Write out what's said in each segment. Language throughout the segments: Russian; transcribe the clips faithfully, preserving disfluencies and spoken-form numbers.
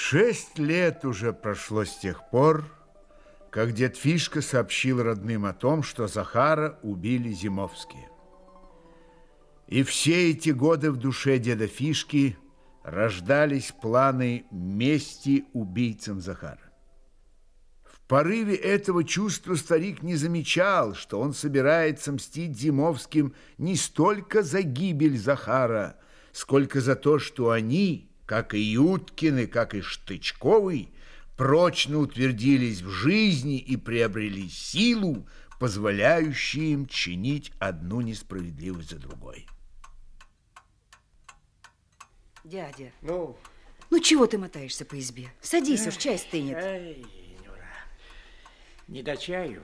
Шесть лет уже прошло с тех пор, как дед Фишка сообщил родным о том, что Захара убили Зимовские. И все эти годы в душе деда Фишки рождались планы мести убийцам Захара. В порыве этого чувства старик не замечал, что он собирается мстить Зимовским не столько за гибель Захара, сколько за то, что они, как и Юткины, как и Штычковый, прочно утвердились в жизни и приобрели силу, позволяющую им чинить одну несправедливость за другой. Дядя, ну, ну чего ты мотаешься по избе? Садись, эх, уж чай стынет. Ай, Нюра, не до чаю.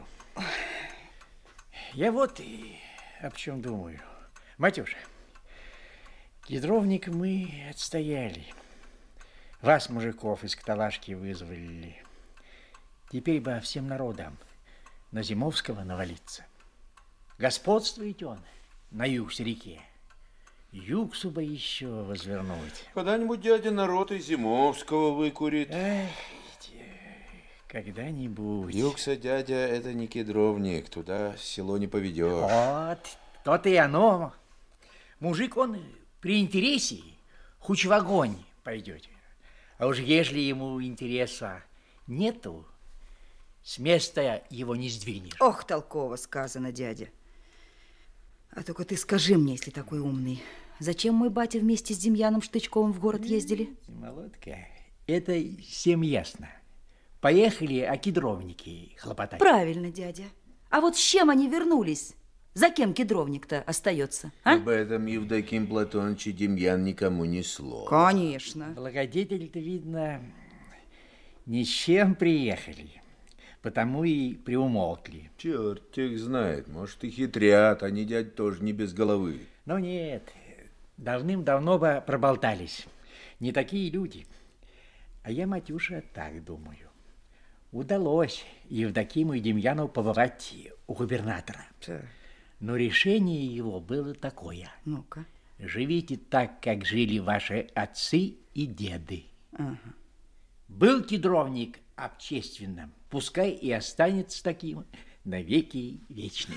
Я вот и об чем думаю. Матюша, кедровник мы отстояли. Вас, мужиков, из каталажки вызвали. Теперь бы всем народам на Зимовского навалиться. Господствует он на юг-реке. Югсу бы еще возвернуть. Когда-нибудь дядя народ из Зимовского выкурит. Эх, когда-нибудь. Югса, дядя, это не кедровник, туда село не поведешь. Вот, то-то и оно. Мужик, он при интересе хоть в огонь пойдете. А уж ежели ему интереса нету, с места его не сдвинешь. Ох, толково сказано, дядя. А только ты скажи мне, если такой умный, зачем мой батя вместе с Демьяном Штычковым в город ездили? Молодка, это всем ясно. Поехали о кедровнике хлопотать. Правильно, дядя. А вот с чем они вернулись? За кем кедровник-то остается? А? Об этом Евдоким Платоныч и Демьян никому ни слова. Конечно. Благодетель-то, видно, ни с чем приехали. Потому и приумолкли. Черт их знает, может, и хитрят, они, дядь, тоже не без головы. Но нет, давным-давно бы проболтались. Не такие люди. А я, Матюша, так думаю. Удалось Евдокиму и Демьяну побывать у губернатора. Да. Но решение его было такое. Ну-ка. Живите так, как жили ваши отцы и деды. Ага. Был кедровник общественным, пускай и останется таким навеки вечным.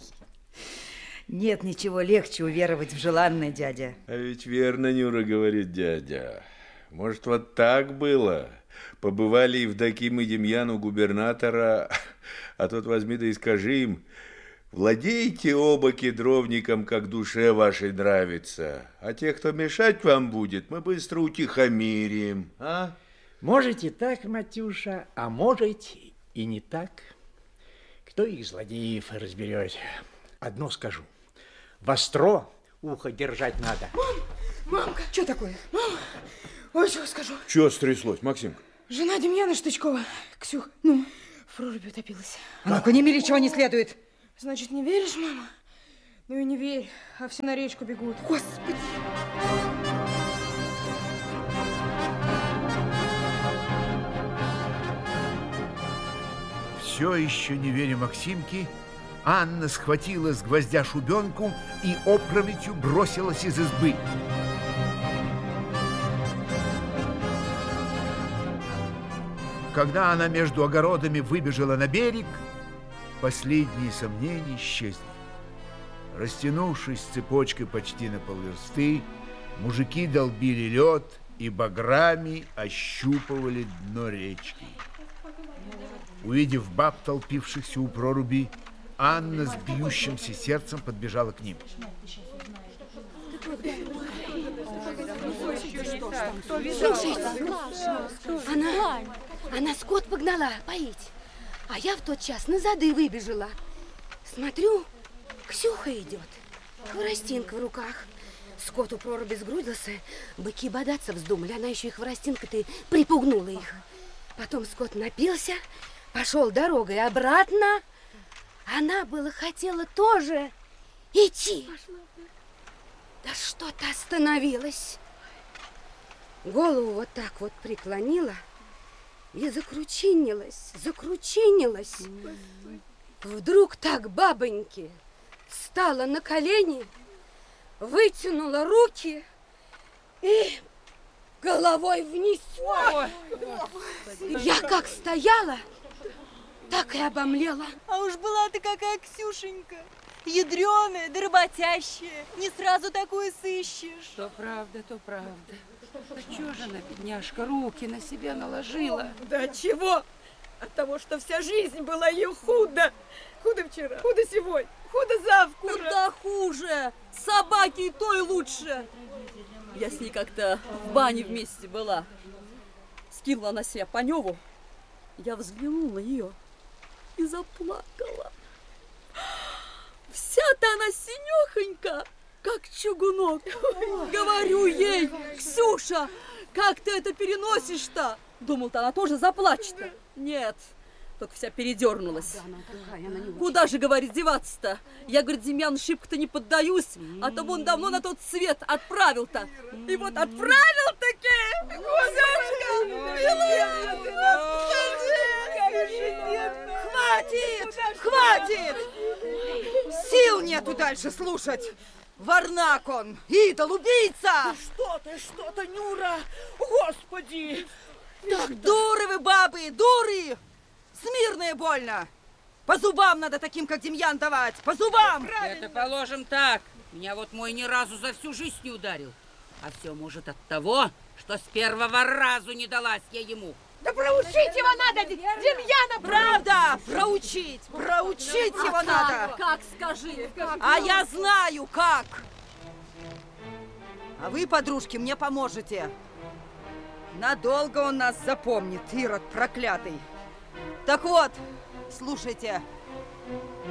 Нет ничего легче уверовать в желанное, дядя. А ведь верно, Нюра, говорит дядя. Может, вот так было? Побывали Евдоким и Демьян у губернатора, а тот возьми да и скажи им: владейте оба кедровником, как душе вашей нравится, а тех, кто мешать вам будет, мы быстро утихомирим, а? Можете так, Матюша, а можете и не так. Кто их злодеев разберет? Одно скажу. Востро ухо держать надо. Мам, мамка, что такое? Мама, ой, что скажу. Что стряслось, Максим? Жена Демьяна Штычкова, Ксюх, ну, в проруби утопилась. А ну-ка, не мели, чего не следует. Значит, не веришь, мама? Ну и не верь, а все на речку бегут. Господи! Все еще не веря Максимке, Анна схватила с гвоздя шубенку и опрометью бросилась из избы. Когда она между огородами выбежала на берег, последние сомнения исчезли. Растянувшись цепочкой почти на полверсты, мужики долбили лед и баграми ощупывали дно речки. Увидев баб, толпившихся у проруби, Анна с бьющимся сердцем подбежала к ним. Слушайте, она, она скот погнала поить, а я в тот час на зады выбежала. Смотрю, Ксюха идет, хворостинка в руках. Скот у проруби сгрудился, быки бодаться вздумали, она еще и хворостинка-то припугнула их. Потом скот напился, пошел дорогой обратно. Она было хотела тоже идти. Да что-то остановилась. Голову вот так вот преклонила и закручинилась, закручинилась. Вдруг так бабоньки встала на колени, вытянула руки и головой вниз. Я как стояла, так и обомлела. А уж была ты какая Ксюшенька. Ядреная, да работящая. Не сразу такую сыщешь. То правда, то правда. А чего же она, бедняжка, руки на себя наложила? Да чего? От того, что вся жизнь была ее худо. Худо вчера, худо сегодня, худо завтра. Куда хуже. Собаки и то и лучше. Я с ней как-то в бане вместе была. Скинула на себя Паневу. Я взглянула на нее и заплакала. Вся-то она синехонька, как чугунок. Говорю ей: Ксюша, как ты это переносишь-то? Думал-то, она тоже заплачет-то. Нет, только вся передернулась. Куда же, говорит, деваться-то? Я, говорит, Демьяну шибко-то не поддаюсь, а то он давно на тот свет отправил-то. И вот отправил-таки! Хватит! Хватит! Сил нету дальше слушать. Варнак он, идол, убийца! Что ты, что ты, Нюра? Господи! Так дуры вы, бабы, дуры! Смирные больно! По зубам надо таким, как Демьян, давать! По зубам! Это положим так. Меня вот мой ни разу за всю жизнь не ударил. А все может от того, что с первого разу не далась я ему. Да проучить его надо, Демьяна! Правда! Проучить! Проучить его А надо! Как, как скажи? А я знаю, как! А вы, подружки, мне поможете. Надолго он нас запомнит, Ирод проклятый. Так вот, слушайте.